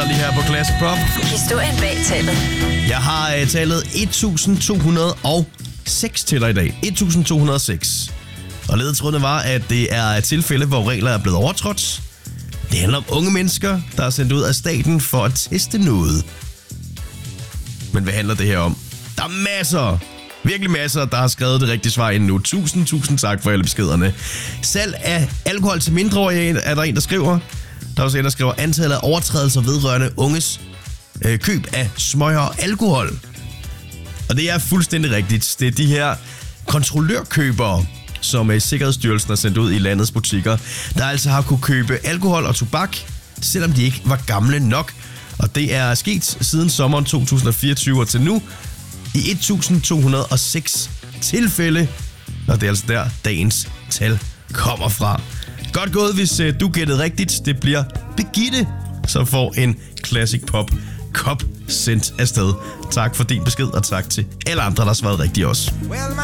lige her på Classic Pop. Historien bag tallet. Jeg har tallet 1206 til dig i dag. 1206. Og ledetrådene var, at det er et tilfælde, hvor regler er blevet overtrådt. Det handler om unge mennesker, der er sendt ud af staten for at teste noget. Men hvad handler det her om? Der er masser, virkelig masser, der har skrevet det rigtige svar ind nu. Tusind tak for alle beskederne. Salg af alkohol til mindreårige er der en, der skriver. Der er også en, der skriver antallet af overtrædelser vedrørende unges køb af smøger og alkohol. Og det er fuldstændig rigtigt. Det er de her kontrollørkøbere, som Sikkerhedsstyrelsen har sendt ud i landets butikker, der altså har kunne købe alkohol og tobak, selvom de ikke var gamle nok. Og det er sket siden sommeren 2024 og til nu i 1206 tilfælde. Og det er altså der, dagens tal kommer fra. Godt gået, hvis du gættede rigtigt. Det bliver Birgitte, som får en Classic Pop kop sendt afsted. Tak for din besked, og tak til alle andre, der har svaret rigtigt også.